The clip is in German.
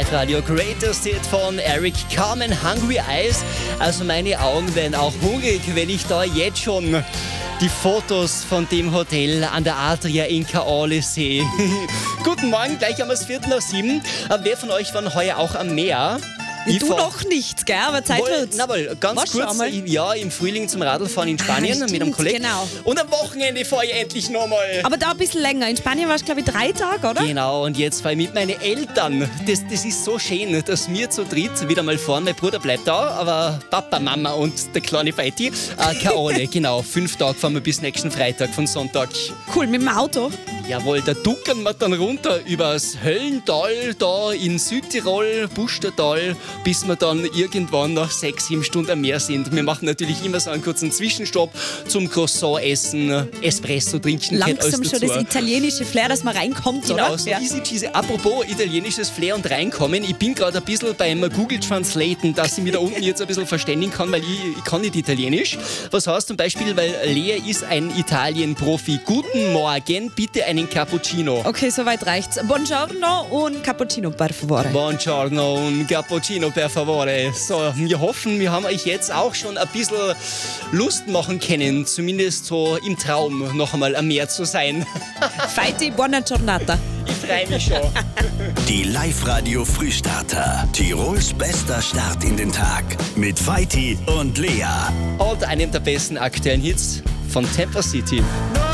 Live-Radio Greatest Hit von Eric Carmen, Hungry Eyes. Also meine Augen werden auch hungrig, wenn ich da jetzt schon die Fotos von dem Hotel an der Adria in Caorle sehe. Guten Morgen, gleich haben wir es 6:45. Wer von euch war heuer auch am Meer? Du noch nicht, gell? Aber Zeit wird's. Ganz kurz, ja, im Frühling zum Radlfahren in Spanien mit einem Kollegen. Genau. Und am Wochenende fahre ich endlich nochmal. Aber da ein bisschen länger. In Spanien warst du, glaube ich, 3 Tage, oder? Genau, und jetzt fahre ich mit meinen Eltern. Das ist so schön, dass wir zu dritt wieder mal fahren. Mein Bruder bleibt da, aber Papa, Mama und der kleine Feiti. Caorle, genau. 5 Tage fahren wir bis nächsten Freitag von Sonntag. Cool, mit dem Auto. Jawohl, da duckern wir dann runter übers Höllental da in Südtirol, Bustertal, bis wir dann irgendwann nach 6-7 Stunden am Meer sind. Wir machen natürlich immer so einen kurzen Zwischenstopp zum Croissant essen, Espresso trinken. Langsam schon das italienische Flair, dass man reinkommt, genau, oder? So easy cheesy. Apropos italienisches Flair und reinkommen, ich bin gerade ein bisschen beim Google Translaten, dass ich mich da unten jetzt ein bisschen verständigen kann, weil ich kann nicht Italienisch. Was heißt zum Beispiel, weil Lea ist ein Italien-Profi. Guten Morgen, bitte einen Cappuccino. Okay, soweit reicht's. Buongiorno und Cappuccino, per favore. Buongiorno und Cappuccino, per favore. So, wir hoffen, wir haben euch jetzt auch schon ein bisschen Lust machen können, zumindest so im Traum noch einmal am Meer zu sein. Feiti, buona giornata. Ich freue mich schon. Die Live-Radio Frühstarter. Tirols bester Start in den Tag. Mit Feiti und Lea. Und einem der besten aktuellen Hits von Tampa City.